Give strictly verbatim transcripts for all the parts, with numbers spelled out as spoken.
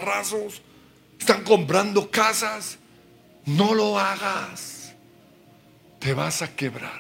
carrazos, están comprando casas. No lo hagas. Te vas a quebrar.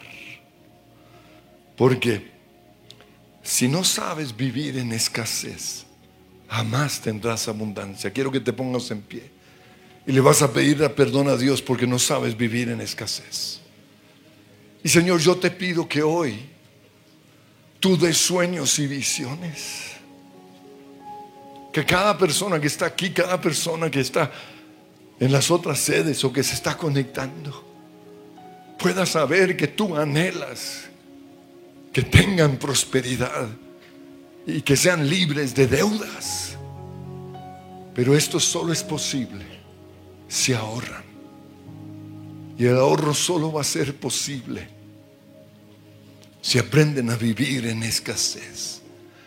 Porque si no sabes vivir en escasez, jamás tendrás abundancia. Quiero que te pongas en pie y le vas a pedir perdón a Dios porque no sabes vivir en escasez. Y Señor, yo te pido que hoy tú des sueños y visiones. Que cada persona que está aquí, cada persona que está en las otras sedes o que se está conectando, pueda saber que tú anhelas que tengan prosperidad y que sean libres de deudas. Pero esto solo es posible si ahorran. Y el ahorro solo va a ser posible si aprenden a vivir en escasez.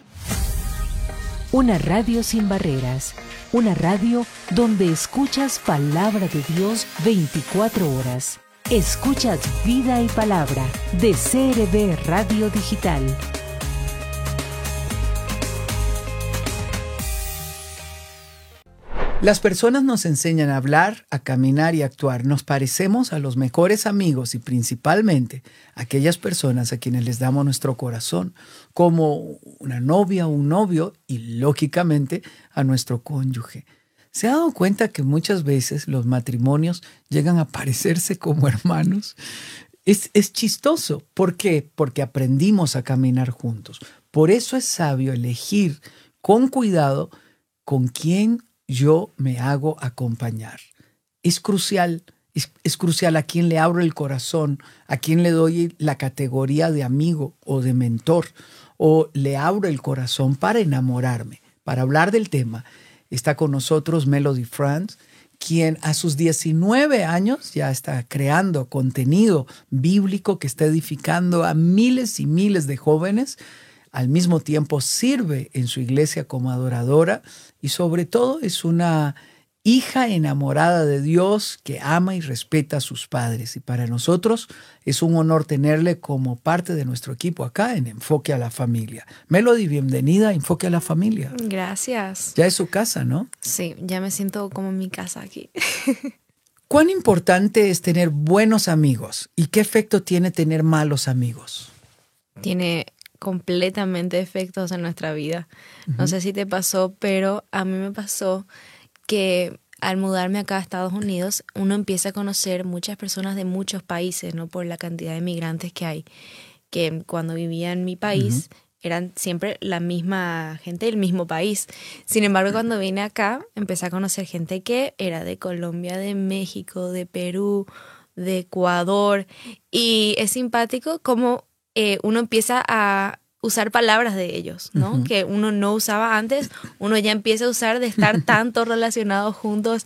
Una radio sin barreras. Una radio donde escuchas palabra de Dios veinticuatro horas. Escuchas Vida y Palabra de C R B Radio Digital. Las personas nos enseñan a hablar, a caminar y a actuar. Nos parecemos a los mejores amigos y principalmente a aquellas personas a quienes les damos nuestro corazón, como una novia o un novio y lógicamente a nuestro cónyuge. ¿Se ha dado cuenta que muchas veces los matrimonios llegan a parecerse como hermanos? Es, es chistoso. ¿Por qué? Porque aprendimos a caminar juntos. Por eso es sabio elegir con cuidado con quién yo me hago acompañar. Es crucial, es, es crucial a quién le abro el corazón, a quién le doy la categoría de amigo o de mentor, o le abro el corazón para enamorarme. Para hablar del tema, está con nosotros Melody Franz, quien a sus diecinueve años ya está creando contenido bíblico que está edificando a miles y miles de jóvenes. Al mismo tiempo sirve en su iglesia como adoradora y sobre todo es una hija enamorada de Dios que ama y respeta a sus padres. Y para nosotros es un honor tenerle como parte de nuestro equipo acá en Enfoque a la Familia. Melody, bienvenida a Enfoque a la Familia. Gracias. Ya es su casa, ¿no? Sí, ya me siento como en mi casa aquí. ¿Cuán importante es tener buenos amigos? ¿Y qué efecto tiene tener malos amigos? Tiene completamente efectos en nuestra vida. Uh-huh. No sé si te pasó, pero a mí me pasó que al mudarme acá a Estados Unidos, uno empieza a conocer muchas personas de muchos países, ¿no? Por la cantidad de migrantes que hay, que cuando vivía en mi país uh-huh. eran siempre la misma gente del mismo país. Sin embargo, cuando vine acá, empecé a conocer gente que era de Colombia, de México, de Perú, de Ecuador. Y es simpático cómo eh, uno empieza a usar palabras de ellos, ¿no? Uh-huh. Que uno no usaba antes, uno ya empieza a usar de estar tanto relacionados juntos.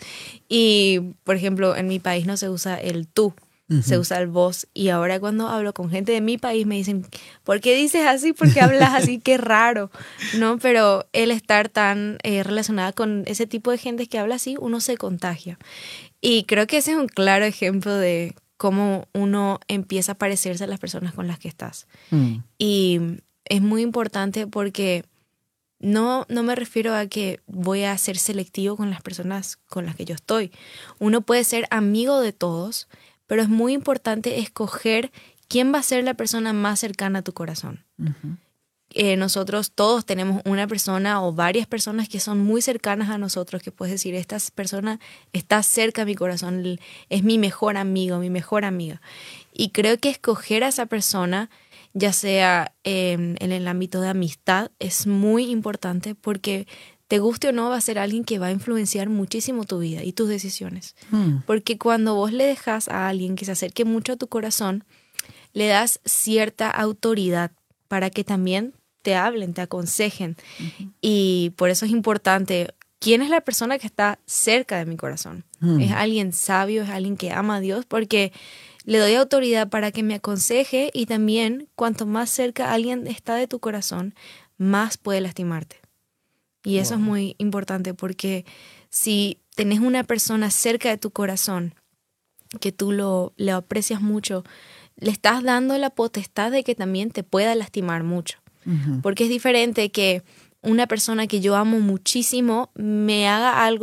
Y, por ejemplo, en mi país no se usa el tú, uh-huh. se usa el vos. Y ahora cuando hablo con gente de mi país me dicen, ¿por qué dices así? ¿Por qué hablas así? Qué raro, ¿no? Pero el estar tan eh, relacionada con ese tipo de gente que habla así, uno se contagia. Y creo que ese es un claro ejemplo de cómo uno empieza a parecerse a las personas con las que estás. Mm. Y es muy importante porque no, no me refiero a que voy a ser selectivo con las personas con las que yo estoy. Uno puede ser amigo de todos, pero es muy importante escoger quién va a ser la persona más cercana a tu corazón. Uh-huh. Eh, nosotros todos tenemos una persona o varias personas que son muy cercanas a nosotros, que puedes decir, esta persona está cerca a mi corazón, es mi mejor amigo, mi mejor amiga. Y creo que escoger a esa persona, ya sea eh, en el ámbito de amistad, es muy importante porque te guste o no, va a ser alguien que va a influenciar muchísimo tu vida y tus decisiones. Hmm. Porque cuando vos le dejas a alguien que se acerque mucho a tu corazón, le das cierta autoridad para que también te hablen, te aconsejen. Uh-huh. Y por eso es importante, ¿quién es la persona que está cerca de mi corazón? Hmm. ¿Es alguien sabio? ¿Es alguien que ama a Dios? Porque le doy autoridad para que me aconseje y también cuanto más cerca alguien está de tu corazón, más puede lastimarte. Y eso wow. es muy importante porque si tenés una persona cerca de tu corazón que tú lo, lo aprecias mucho, le estás dando la potestad de que también te pueda lastimar mucho. Uh-huh. Porque es diferente que una persona que yo amo muchísimo me haga algo